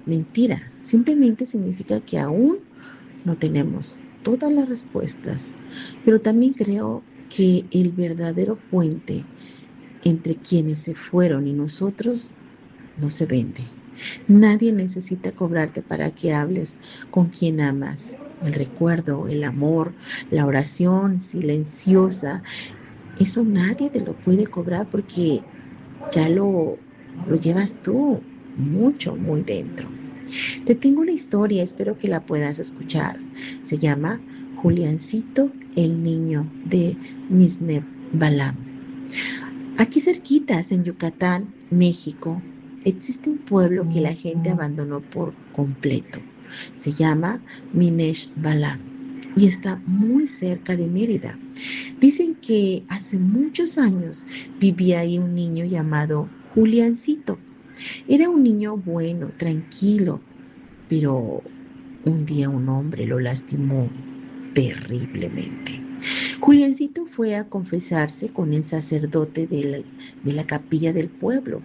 mentira, simplemente significa que aún no tenemos todas las respuestas, pero también creo que el verdadero puente entre quienes se fueron y nosotros no se vende. Nadie necesita cobrarte para que hables con quien amas. El recuerdo, el amor, la oración silenciosa, eso nadie te lo puede cobrar porque ya lo llevas tú mucho, muy dentro. Te tengo una historia, espero que la puedas escuchar. Se llama Juliancito el niño de Misneb Balam. Aquí cerquitas, en Yucatán, México, existe un pueblo que la gente abandonó por completo. Se llama Minesh Balam y está muy cerca de Mérida. Dicen que hace muchos años vivía ahí un niño llamado Juliancito. Era un niño bueno, tranquilo, pero un día un hombre lo lastimó terriblemente. Juliancito fue a confesarse con el sacerdote de la capilla del pueblo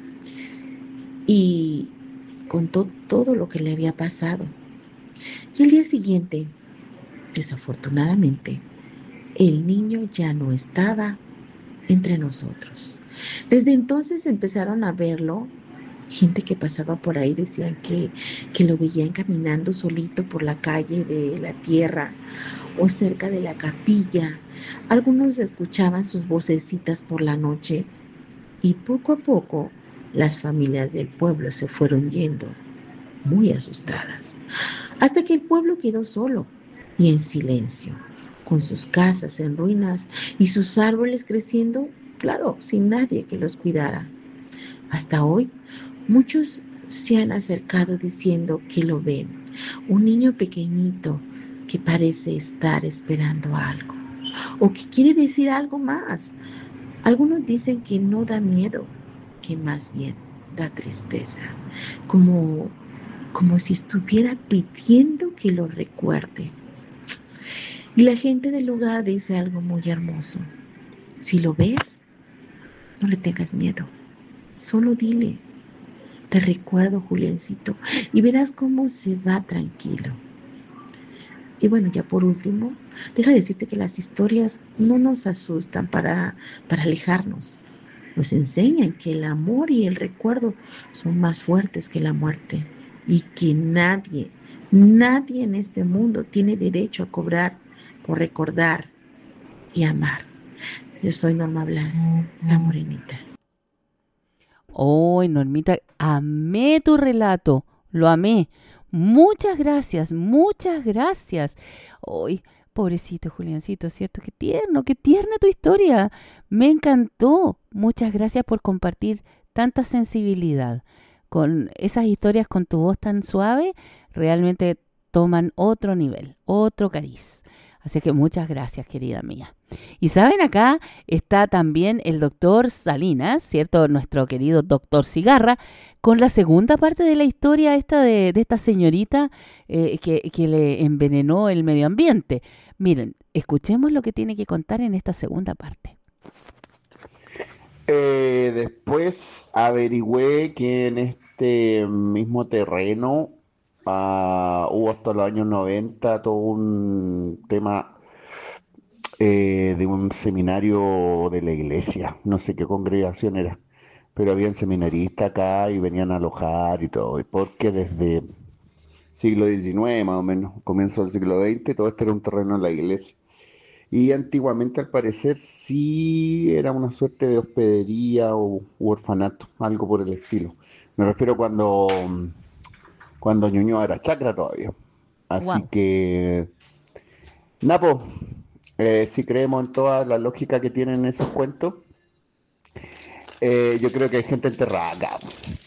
y contó todo lo que le había pasado. Y el día siguiente, desafortunadamente, el niño ya no estaba entre nosotros. Desde entonces empezaron a verlo. Gente que pasaba por ahí decían que lo veían caminando solito por la calle de la tierra o cerca de la capilla. Algunos escuchaban sus vocecitas por la noche y poco a poco las familias del pueblo se fueron yendo, muy asustadas, hasta que el pueblo quedó solo y en silencio, con sus casas en ruinas y sus árboles creciendo, claro, sin nadie que los cuidara. Hasta hoy, muchos se han acercado diciendo que lo ven, un niño pequeñito que parece estar esperando algo o que quiere decir algo más. Algunos dicen que no da miedo, que más bien da tristeza, como, como si estuviera pidiendo que lo recuerde. Y la gente del lugar dice algo muy hermoso. Si lo ves, no le tengas miedo, solo dile, te recuerdo, Juliancito, y verás cómo se va tranquilo. Y bueno, ya por último, deja decirte que las historias no nos asustan para alejarnos. Nos enseñan que el amor y el recuerdo son más fuertes que la muerte y que nadie en este mundo tiene derecho a cobrar por recordar y amar. Yo soy Norma Blas, la morenita. Oh, Normita, amé tu relato, lo amé. Muchas gracias, muchas gracias. Hoy, pobrecito Juliancito, ¿cierto? Qué tierna tu historia. Me encantó. Muchas gracias por compartir tanta sensibilidad. Con esas historias con tu voz tan suave, realmente toman otro nivel, otro cariz. Así que muchas gracias, querida mía. Y saben, acá está también el doctor Salinas, ¿cierto? Nuestro querido doctor Cigarra, con la segunda parte de la historia esta de esta señorita que le envenenó el medio ambiente. Miren, escuchemos lo que tiene que contar en esta segunda parte. Después averigüé que en este mismo terreno hubo hasta los años 90 todo un tema de un seminario de la iglesia, no sé qué congregación era, pero habían seminaristas acá y venían a alojar y todo, y porque desde siglo XIX más o menos, comienzo del siglo XX, todo esto era un terreno de la iglesia. Y antiguamente, al parecer, sí era una suerte de hospedería o u orfanato, algo por el estilo. Me refiero cuando Ñuñoa era chacra todavía. Así Wow. que, Napo, si creemos en toda la lógica que tienen esos cuentos, yo creo que hay gente enterrada acá.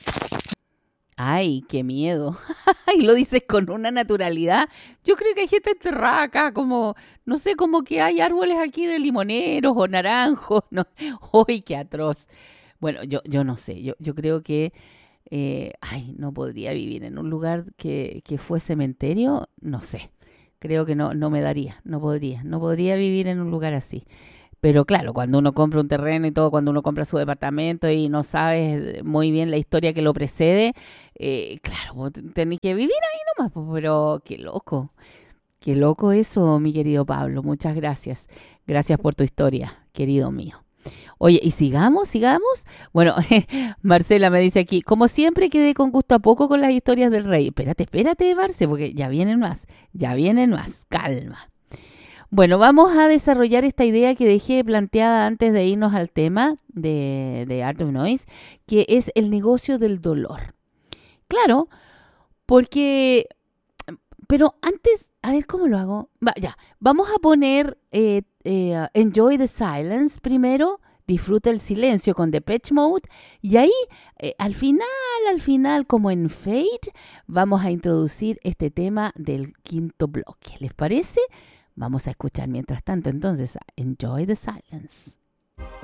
Ay, qué miedo. Y lo dices con una naturalidad. Yo creo que hay gente enterrada acá, como, no sé, como que hay árboles aquí de limoneros o naranjos. No. ¡Uy, qué atroz! Bueno, yo no sé, yo creo que, ay, no podría vivir en un lugar que fue cementerio, no sé. Creo que no me daría, no podría vivir en un lugar así. Pero claro, cuando uno compra un terreno y todo, cuando uno compra su departamento y no sabes muy bien la historia que lo precede, claro, vos tenés que vivir ahí nomás, pues, pero qué loco eso, mi querido Pablo, muchas gracias. Gracias por tu historia, querido mío. Oye, y sigamos. Bueno, Marcela me dice aquí, como siempre quedé con gusto a poco con las historias del rey. Espérate, Marce, porque ya vienen más, calma. Bueno, vamos a desarrollar esta idea que dejé planteada antes de irnos al tema de Art of Noise, que es el negocio del dolor. Claro, porque, pero antes, a ver cómo lo hago. Vamos a poner Enjoy the Silence primero. Disfruta el silencio con Depeche Mode y ahí al final, como en Fate, vamos a introducir este tema del quinto bloque. ¿Les parece? Vamos a escuchar mientras tanto entonces Enjoy the Silence.